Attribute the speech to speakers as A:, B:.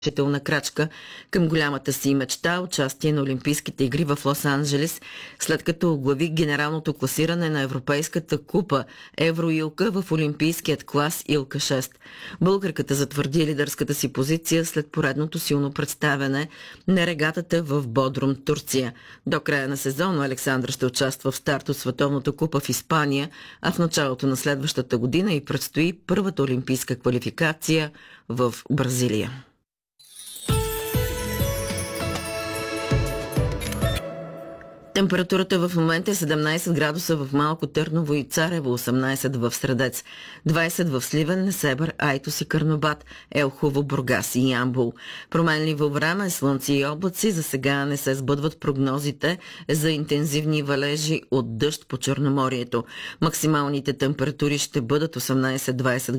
A: решителна крачка към голямата си мечта – участие на Олимпийските игри в Лос-Анджелес, след като оглави генералното класиране на Европейската купа Евроилка в олимпийският клас Илка 6. Българката затвърди лидерската си позиция след поредното силно представяне на регатата в Бодрум, Турция. До края на сезона Александра ще участва в старт от Световната купа в Испания, а в началото на следващата година и предстои първата олимпийска квалификация в Бразилия. Температурата в момента е 17 градуса в Малко Търново и Царево, 18 в Средец, 20 в Сливен, Несебър, Айтос и Карнобат, Елхово, Бургас и Ямбол. Променливо време, слънце и облаци. За сега не се сбъдват прогнозите за интензивни валежи от дъжд по Черноморието. Максималните температури ще бъдат 18-20